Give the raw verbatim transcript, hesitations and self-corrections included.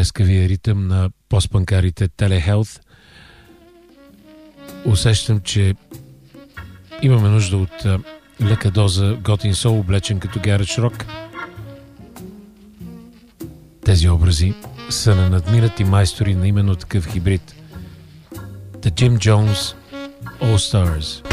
трескавия ритъм на постпанкарите Телехелт. Усещам, че имаме нужда от а, лека доза готин сол, облечен като гараж рок. Тези образи са на надминати майстори на именно такъв хибрид. The Jim Jones All Stars.